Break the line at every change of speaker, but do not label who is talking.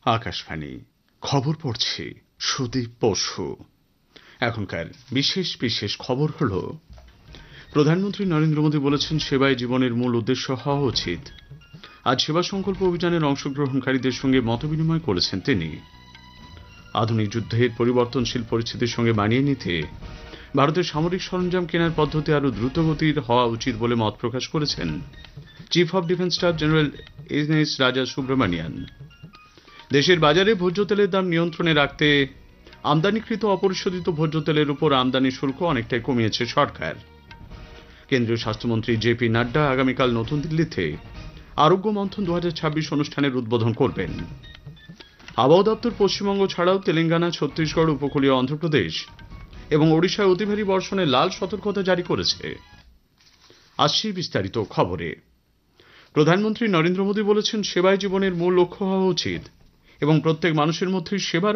আকাশবাণী খবর পড়ছি সুদীপ বসু। এখনকার বিশেষ বিশেষ খবর হল, প্রধানমন্ত্রী নরেন্দ্র মোদী বলেছেন, সেবাই জীবনের মূল উদ্দেশ্য হওয়া উচিত। আজ সেবা সংকল্প অভিযানের অংশগ্রহণকারীদের সঙ্গে মতবিনিময় করেছেন তিনি। আধুনিক যুদ্ধের পরিবর্তনশীল পরিস্থিতির সঙ্গে মানিয়ে নিতে ভারতের সামরিক সরঞ্জাম কেনার পদ্ধতি আরও দ্রুতগতির হওয়া উচিত বলে মত প্রকাশ করেছেন chief of defence staff general S রাজা সুব্রমণিয়ান। দেশের বাজারে ভোজ্য তেলের দাম নিয়ন্ত্রণে রাখতে আমদানিকৃত অপরিশোধিত ভোজ্য তেলের উপর আমদানি শুল্ক অনেকটাই কমিয়েছে সরকার। কেন্দ্রীয় স্বাস্থ্যমন্ত্রী জেপি নাড্ডা আগামীকাল নতুন দিল্লিতে আরোগ্য মন্থন 2026 অনুষ্ঠানের উদ্বোধন করবেন। আবহাওয়া দপ্তর পশ্চিমবঙ্গ ছাড়াও তেলেঙ্গানা, ছত্তিশগড়, উপকূলীয় অন্ধ্রপ্রদেশ এবং ওড়িশায় অতি ভারী বর্ষণের লাল সতর্কতা জারি করেছে। আসছি বিস্তারিত খবরে। প্রধানমন্ত্রী নরেন্দ্র মোদী বলেছেন, সেবাই জীবনের মূল লক্ষ্য হওয়া উচিত এবং প্রত্যেক মানুষের মধ্যে সেবার